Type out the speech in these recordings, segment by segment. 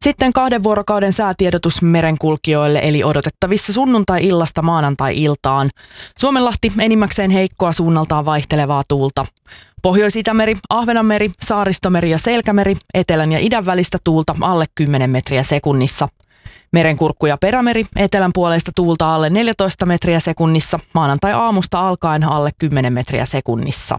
Sitten 2 vuorokauden säätiedotus merenkulkijoille, eli odotettavissa sunnuntai-illasta maanantai-iltaan. Suomenlahti enimmäkseen heikkoa suunnaltaan vaihtelevaa tuulta. Pohjois-Itämeri, Ahvenanmeri, Saaristomeri ja Selkämeri, etelän ja idän välistä tuulta alle 10 metriä sekunnissa. Merenkurkku ja Perämeri, etelän puoleista tuulta alle 14 metriä sekunnissa, maanantai-aamusta alkaen alle 10 metriä sekunnissa.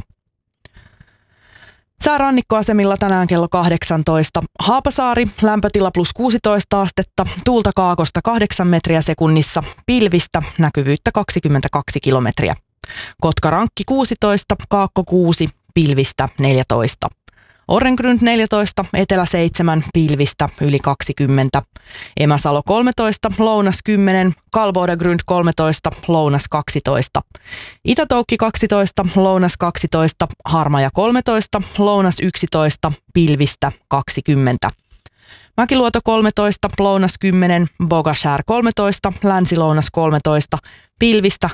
Sää rannikkoasemilla tänään kello 18. Haapasaari, lämpötila plus 16 astetta, tuulta kaakosta 8 metriä sekunnissa, pilvistä, näkyvyyttä 22 kilometriä. Kotka-Rankki 16, Kaakko 6, pilvistä 14. Orrengrund 14, Etelä 7, pilvistä yli 20. Emäsalo 13, Lounas 10, Kalvodagrund 13, Lounas 12. Itätoukki 12, Lounas 12, Harmaja 13, Lounas 11, pilvistä 20. Mäkiluoto 13, Lounas 10, Bogashär 13, Länsi-Lounas 13, pilvistä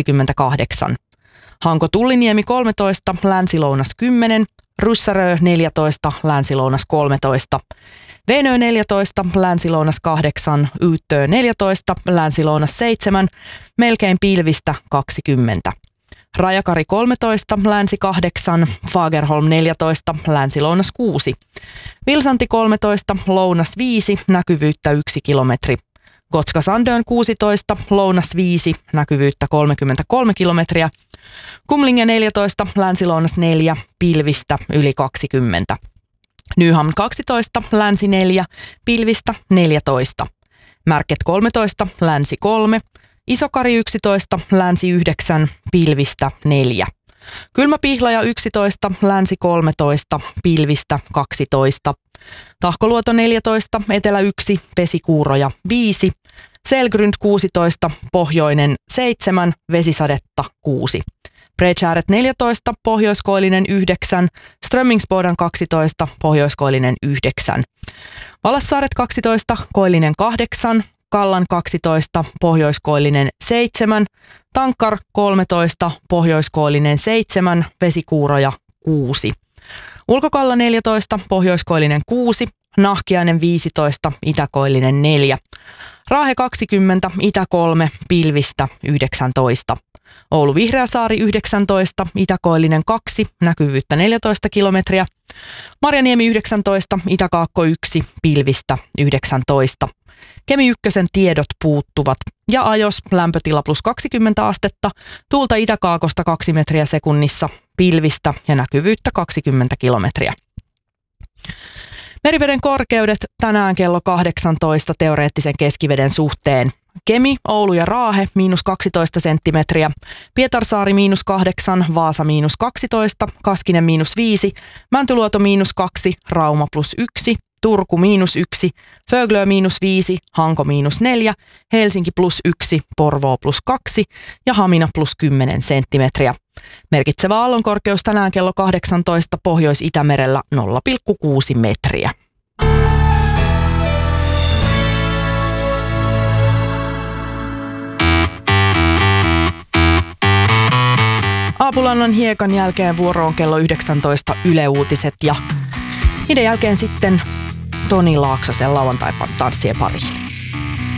28. Hanko-Tulliniemi 13, Länsi-Lounas 10, Ryssärö 14, Länsi-Lounas 13, Venö 14, Länsi-Lounas 8, Yyttö 14, Länsi-Lounas 7, melkein pilvistä 20. Rajakari 13, Länsi 8, Fagerholm 14, Länsi-Lounas 6. Vilsanti 13, Lounas 5, näkyvyyttä 1 kilometri. Gotska-Sandön 16, Lounas 5, näkyvyyttä 33 kilometriä. Kumlinge 14, Länsi-Lounas 4, pilvistä yli 20. Nyhamn 12, Länsi 4, pilvistä 14. Märket 13, Länsi 3, Isokari 11, Länsi 9, pilvistä 4. Kylmä-Pihlaja 11, Länsi 13, pilvistä 12. Tahkoluoto 14, Etelä 1, Vesikuuroja 5. Selgrund 16, Pohjoinen 7, Vesisadetta 6. Bredshäret 14, Pohjoiskoillinen 9, Strömmingsbodan 12, Pohjoiskoillinen 9. Valassaaret 12, Koillinen 8, Kallan 12, Pohjoiskoillinen 7, Tankkar 13, Pohjoiskoillinen 7, Vesikuuroja 6. Ulkokalla 14, Pohjoiskoillinen 6, Nahkiainen 15, Itäkoillinen 4. Raahe 20, Itä 3, pilvistä 19. Oulu Vihreäsaari 19, Itäkoillinen 2, näkyvyyttä 14 kilometriä. Marjaniemi 19, Itäkaakko 1, pilvistä 19. Kemi 1 tiedot puuttuvat. Ja ajos lämpötila plus 20 astetta, tuulta itäkaakosta 2 metriä sekunnissa, pilvistä ja näkyvyyttä 20 kilometriä. Meriveden korkeudet tänään kello 18 teoreettisen keskiveden suhteen. Kemi, Oulu ja Raahe miinus 12 senttimetriä, Pietarsaari miinus 8, Vaasa miinus 12, Kaskinen miinus 5, Mäntyluoto miinus 2, Rauma plus 1, Turku miinus 1, Föglö miinus 5, Hanko miinus 4, Helsinki plus 1, Porvoo plus 2 ja Hamina plus 10 senttimetriä. Merkitsevä aallonkorkeus tänään kello 18 Pohjois-Itämerellä 0,6 metriä. Aapulannan hiekan jälkeen vuoroon kello 19 Yle Uutiset ja niiden jälkeen sitten Toni Laaksosen lauantai-tanssien pariin.